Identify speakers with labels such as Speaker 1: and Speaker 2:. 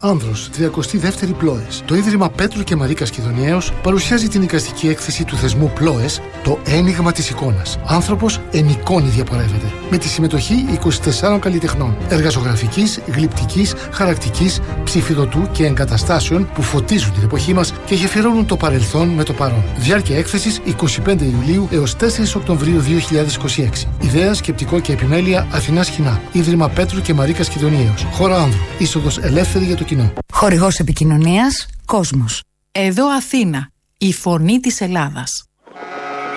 Speaker 1: Άνδρος, 32η Πλόες. Το Ίδρυμα Πέτρου και Μαρίκας Κιδωνιαίος παρουσιάζει την εικαστική έκθεση του θεσμού Πλόες, το ένιγμα της εικόνας. Άνθρωπος εν εικόνη διαπορεύεται. Με τη συμμετοχή 24 καλλιτεχνών. Εργαζογραφικής, γλυπτικής, χαρακτικής, ψηφιδωτού και εγκαταστάσεων που φωτίζουν την εποχή μας και γεφυρώνουν το παρελθόν με το παρόν. Διάρκεια έκθεσης 25 Ιουλίου έως 4 Οκτωβρίου 2026. Ιδέα, σκεπτικό και επιμέλεια Αθηνά Σχοινά. Ίδρυμα Πέτρου και Μαρίκας Κιδωνιαίος. Χώρα Άνδρου. Είσοδος ελεύθερη για το κοινό.
Speaker 2: Χορηγός επικοινωνίας Κόσμος.
Speaker 3: Εδώ Αθήνα, η φωνή της Ελλάδας.